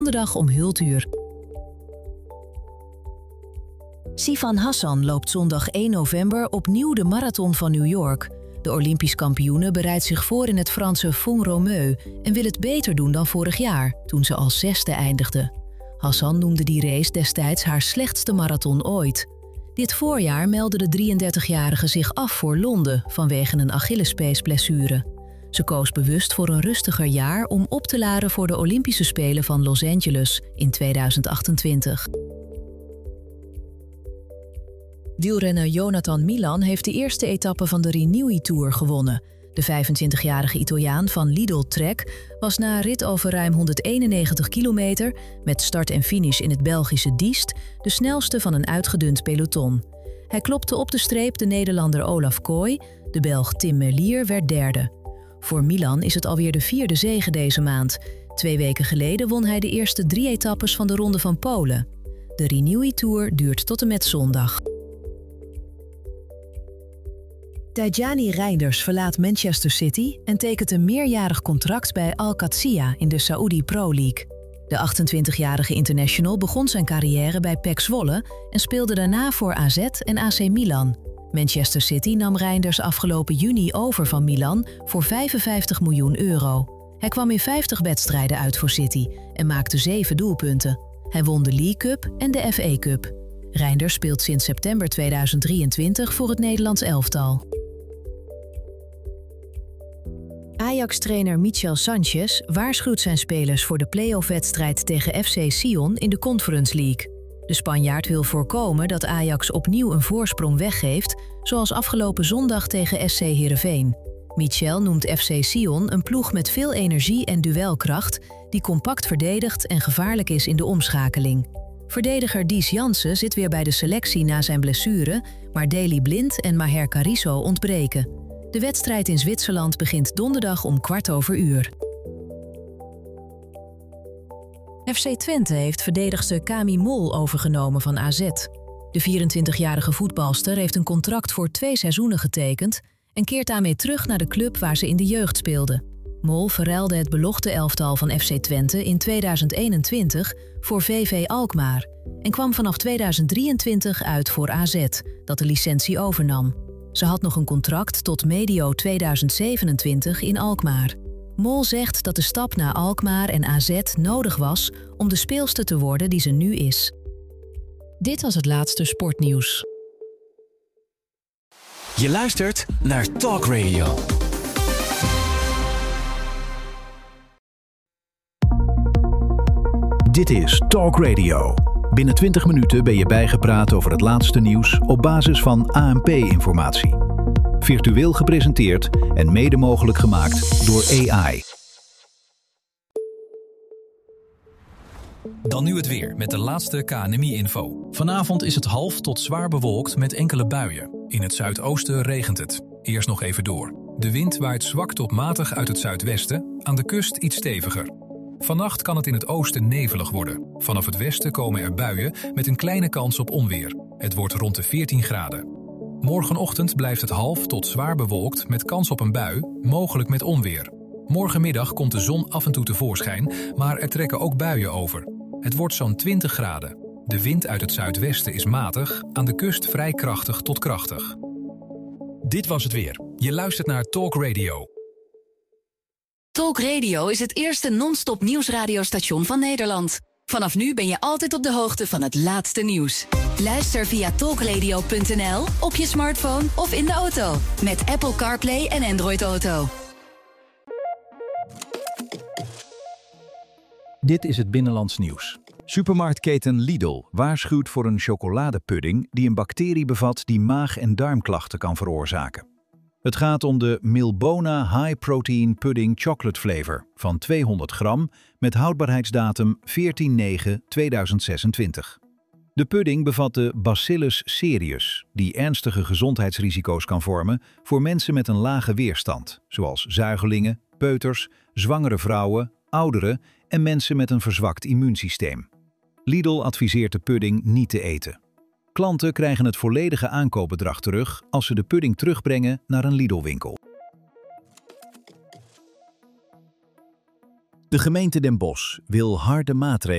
donderdag om Hultuur. Sifan Hassan loopt zondag 1 november opnieuw de marathon van New York. De Olympisch kampioene bereidt zich voor in het Franse Font-Romeu en wil het beter doen dan vorig jaar, toen ze als 6e eindigde. Hassan noemde die race destijds haar slechtste marathon ooit. Dit voorjaar meldde de 33-jarige zich af voor Londen vanwege een Achillespeesblessure. Ze koos bewust voor een rustiger jaar om op te laden voor de Olympische Spelen van Los Angeles in 2028. Wielrenner Jonathan Milan heeft de eerste etappe van de Renewy Tour gewonnen. De 25-jarige Italiaan van Lidl Trek was na een rit over ruim 191 kilometer met start en finish in het Belgische Diest de snelste van een uitgedund peloton. Hij klopte op de streep de Nederlander Olaf Kooi, de Belg Tim Merlier werd derde. Voor Milan is het alweer de 4e zege deze maand. 2 weken geleden won hij de eerste 3 etappes van de Ronde van Polen. De Renewy Tour duurt tot en met zondag. Tidjani Reinders verlaat Manchester City en tekent een meerjarig contract bij Al-Qadsiya in de Saudi Pro League. De 28-jarige international begon zijn carrière bij PEC Zwolle en speelde daarna voor AZ en AC Milan. Manchester City nam Reinders afgelopen juni over van Milan voor €55 miljoen. Hij kwam in 50 wedstrijden uit voor City en maakte 7 doelpunten. Hij won de League Cup en de FA Cup. Reinders speelt sinds september 2023 voor het Nederlands elftal. Ajax-trainer Michel Sanchez waarschuwt zijn spelers voor de play-off-wedstrijd tegen FC Sion in de Conference League. De Spanjaard wil voorkomen dat Ajax opnieuw een voorsprong weggeeft, zoals afgelopen zondag tegen SC Heerenveen. Michel noemt FC Sion een ploeg met veel energie en duelkracht, die compact verdedigt en gevaarlijk is in de omschakeling. Verdediger Dies Jansen zit weer bij de selectie na zijn blessure, maar Daley Blind en Maher Carrizo ontbreken. De wedstrijd in Zwitserland begint donderdag om 1:15. FC Twente heeft verdedigster Kami Mol overgenomen van AZ. De 24-jarige voetbalster heeft een contract voor 2 seizoenen getekend en keert daarmee terug naar de club waar ze in de jeugd speelde. Mol verruilde het belofte elftal van FC Twente in 2021 voor VV Alkmaar en kwam vanaf 2023 uit voor AZ, dat de licentie overnam. Ze had nog een contract tot medio 2027 in Alkmaar. Mol zegt dat de stap naar Alkmaar en AZ nodig was om de speelster te worden die ze nu is. Dit was het laatste sportnieuws. Je luistert naar Talk Radio. Dit is Talk Radio. Binnen 20 minuten ben je bijgepraat over het laatste nieuws op basis van ANP-informatie. Virtueel gepresenteerd en mede mogelijk gemaakt door AI. Dan nu het weer met de laatste KNMI-info. Vanavond is het half tot zwaar bewolkt met enkele buien. In het zuidoosten regent het. Eerst nog even door. De wind waait zwak tot matig uit het zuidwesten, aan de kust iets steviger. Vannacht kan het in het oosten nevelig worden. Vanaf het westen komen er buien met een kleine kans op onweer. Het wordt rond de 14 graden. Morgenochtend blijft het half tot zwaar bewolkt met kans op een bui, mogelijk met onweer. Morgenmiddag komt de zon af en toe tevoorschijn, maar er trekken ook buien over. Het wordt zo'n 20 graden. De wind uit het zuidwesten is matig, aan de kust vrij krachtig tot krachtig. Dit was het weer. Je luistert naar Talk Radio. Talk Radio is het eerste non-stop nieuwsradiostation van Nederland. Vanaf nu ben je altijd op de hoogte van het laatste nieuws. Luister via talkradio.nl, op je smartphone of in de auto. Met Apple CarPlay en Android Auto. Dit is het binnenlands nieuws. Supermarktketen Lidl waarschuwt voor een chocoladepudding die een bacterie bevat die maag- en darmklachten kan veroorzaken. Het gaat om de Milbona High Protein Pudding Chocolate Flavor van 200 gram met houdbaarheidsdatum 14/9/2026. De pudding bevat de Bacillus cereus, die ernstige gezondheidsrisico's kan vormen voor mensen met een lage weerstand, zoals zuigelingen, peuters, zwangere vrouwen, ouderen en mensen met een verzwakt immuunsysteem. Lidl adviseert de pudding niet te eten. Klanten krijgen het volledige aankoopbedrag terug als ze de pudding terugbrengen naar een Lidl-winkel. De gemeente Den Bosch wil harde maatregelen